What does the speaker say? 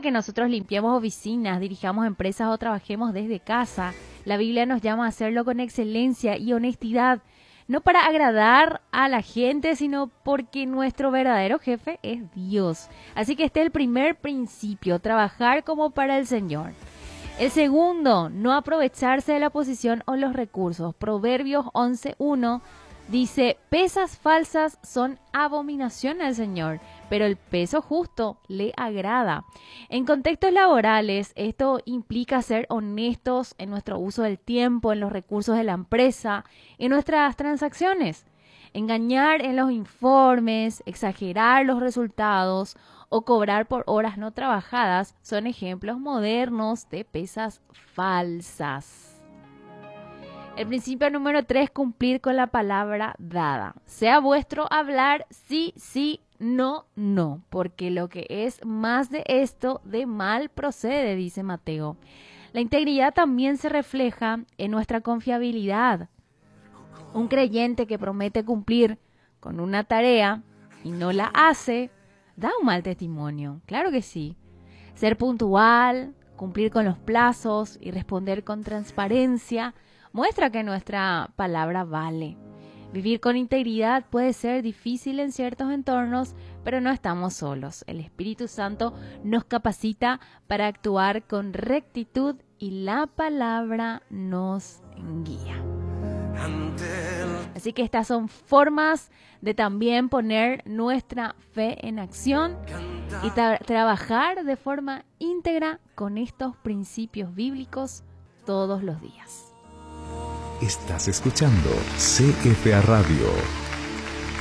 que nosotros limpiemos oficinas, dirijamos empresas o trabajemos desde casa. La Biblia nos llama a hacerlo con excelencia y honestidad, no para agradar a la gente, sino porque nuestro verdadero jefe es Dios. Así que este es el primer principio, trabajar como para el Señor. El segundo, no aprovecharse de la posición o los recursos. Proverbios 11:1 dice, pesas falsas son abominación al Señor, pero el peso justo le agrada. En contextos laborales, esto implica ser honestos en nuestro uso del tiempo, en los recursos de la empresa, en nuestras transacciones. Engañar en los informes, exagerar los resultados o cobrar por horas no trabajadas son ejemplos modernos de pesas falsas. El principio número 3, cumplir con la palabra dada. Sea vuestro hablar sí, sí, no, no, porque lo que es más de esto, de mal procede, dice Mateo. La integridad también se refleja en nuestra confiabilidad. Un creyente que promete cumplir con una tarea y no la hace, da un mal testimonio, claro que sí. Ser puntual, cumplir con los plazos y responder con transparencia muestra que nuestra palabra vale. Vivir con integridad puede ser difícil en ciertos entornos, pero no estamos solos. El Espíritu Santo nos capacita para actuar con rectitud y la palabra nos guía. Así que estas son formas de también poner nuestra fe en acción y trabajar de forma íntegra con estos principios bíblicos todos los días. Estás escuchando CFA Radio.